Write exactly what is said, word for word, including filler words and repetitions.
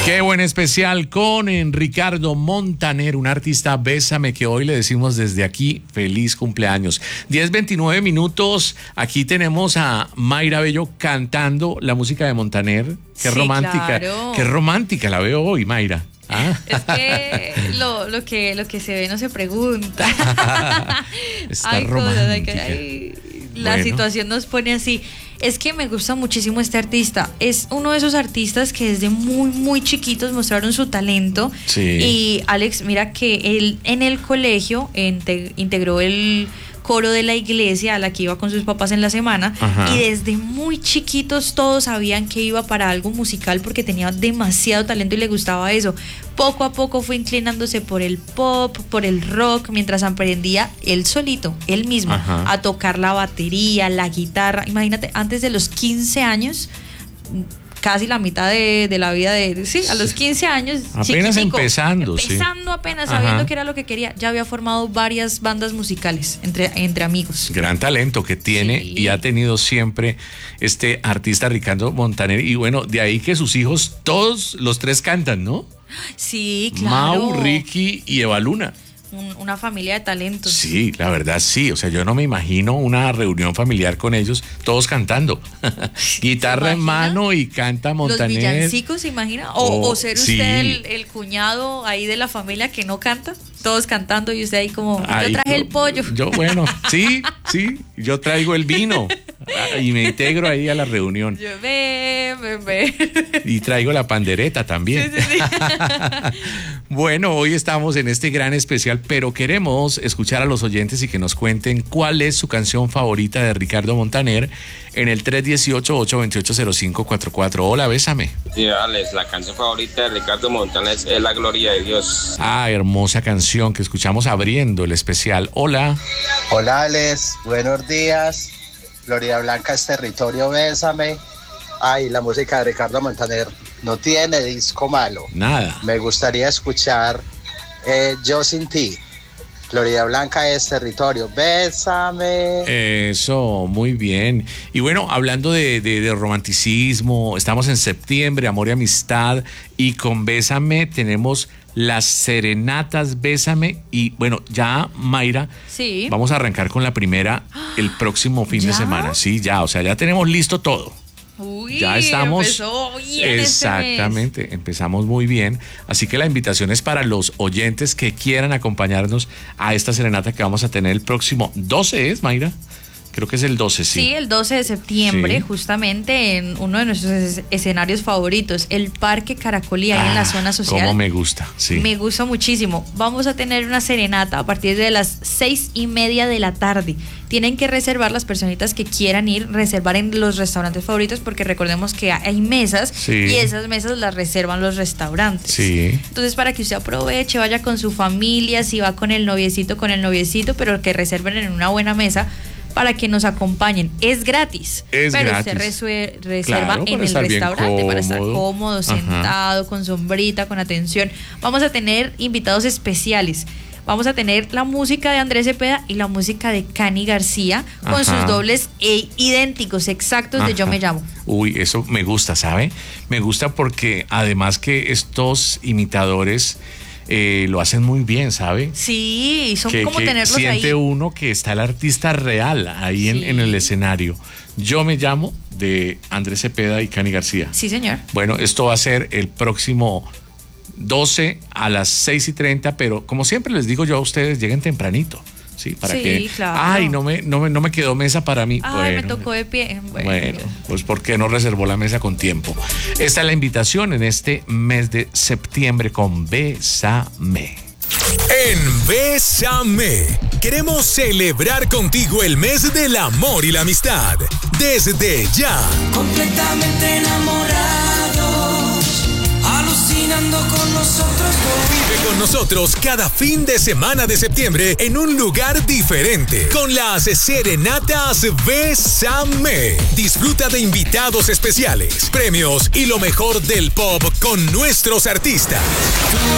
Qué buen especial con en Ricardo Montaner, un artista Bésame, que hoy le decimos desde aquí feliz cumpleaños. diez veintinueve minutos, aquí tenemos a Mayra Bello cantando la música de Montaner. Qué sí, romántica, claro. Qué romántica la veo hoy, Mayra. ¿Ah? Es que lo, lo que lo que se ve no se pregunta. Está ay, romántica. Cosas, ay, la bueno. situación nos pone así. Es que me gusta muchísimo este artista. Es uno de esos artistas que desde muy, muy chiquitos mostraron su talento. Sí. Y Alex, mira que él en el colegio integró el coro de la iglesia a la que iba con sus papás en la semana. Ajá. Y desde muy chiquitos todos sabían que iba para algo musical porque tenía demasiado talento y le gustaba eso. Poco a poco fue inclinándose por el pop, por el rock, mientras aprendía él solito, él mismo, ajá, a tocar la batería, la guitarra. Imagínate, antes de los quince años, casi la mitad de, de la vida de... Sí, a los quince años, apenas empezando, empezando sí. apenas, sabiendo ajá. que era lo que quería. Ya había formado varias bandas musicales entre, entre amigos. Gran talento que tiene sí. y ha tenido siempre este artista Ricardo Montaner. Y bueno, de ahí que sus hijos, todos los tres cantan, ¿no? Sí, claro. Mau, Ricky y Eva Luna. Un, una familia de talentos. Sí, la verdad sí, o sea, yo no me imagino una reunión familiar con ellos, todos cantando. Guitarra en mano y canta Montaner. Los villancicos, ¿se imagina? O, oh, o ser usted sí. el, el cuñado ahí de la familia que no canta, todos cantando y usted ahí como, ahí, yo traje yo, el pollo. Yo, bueno, sí, sí, yo traigo el vino y me integro ahí a la reunión. Yo ve, ve, ve. Y traigo la pandereta también. Sí, sí, sí. Bueno, hoy estamos en este gran especial, pero queremos escuchar a los oyentes y que nos cuenten cuál es su canción favorita de Ricardo Montaner en el tres uno ocho, ocho dos ocho, cero cinco cuatro cuatro. Hola, Bésame. Sí, Alex, la canción favorita de Ricardo Montaner es La Gloria de Dios. Ah, hermosa canción que escuchamos abriendo el especial. Hola. Hola, Alex, buenos días. Florida Blanca es territorio, Bésame. Ay, la música de Ricardo Montaner no tiene disco malo. Nada. Me gustaría escuchar eh, Yo Sin Ti. Florida Blanca es territorio. Bésame. Eso, muy bien. Y bueno, hablando de, de, de romanticismo, estamos en septiembre, amor y amistad. Y con Bésame tenemos las serenatas Bésame. Y bueno, ya, Mayra, sí. vamos a arrancar con la primera el próximo fin ¿Ya? de semana. Sí, ya, o sea, ya tenemos listo todo. Uy, ya estamos empezó bien exactamente, este mes. Empezamos muy bien, así que la invitación es para los oyentes que quieran acompañarnos a esta serenata que vamos a tener el próximo doce, ¿es, Mayra? Creo que es el doce, sí. Sí, el doce de septiembre, sí. justamente en uno de nuestros es- escenarios favoritos, el Parque Caracolí, ahí ah, en la zona social. Cómo me gusta, sí. Me gusta muchísimo. Vamos a tener una serenata a partir de las seis y media de la tarde. Tienen que reservar las personitas que quieran ir, reservar en los restaurantes favoritos, porque recordemos que hay mesas sí. y esas mesas las reservan los restaurantes. Sí. Entonces, para que usted aproveche, vaya con su familia, si va con el noviecito, con el noviecito, pero que reserven en una buena mesa para que nos acompañen. Es gratis, es pero gratis. usted resue- reserva claro, en el restaurante para estar cómodo, Ajá. sentado, con sombrita, con atención. Vamos a tener invitados especiales. Vamos a tener la música de Andrés Cepeda y la música de Cani García con Ajá. sus dobles e idénticos, exactos Ajá. de Yo Me Llamo. Uy, eso me gusta, ¿sabe? Me gusta porque además que estos imitadores eh, lo hacen muy bien, ¿sabe? Sí, son que, como que tenerlos siente ahí. uno que está el artista real ahí sí. en, en el escenario. Yo Me Llamo de Andrés Cepeda y Cani García. Sí, señor. Bueno, esto va a ser el próximo doce a las seis y treinta, pero como siempre les digo yo a ustedes, lleguen tempranito, ¿sí? Para sí, que, claro. ay, no me, no, me, no me quedó mesa para mí. Ay, bueno, me tocó de pie. Bueno, bueno, pues ¿por qué no reservó la mesa con tiempo? Esta es la invitación en este mes de septiembre con Bésame. En Bésame queremos celebrar contigo el mes del amor y la amistad. Desde ya. Completamente enamorados, alucinando con nosotros. Vive con nosotros cada fin de semana de septiembre en un lugar diferente con las serenatas Bésame. Disfruta de invitados especiales, premios y lo mejor del pop con nuestros artistas.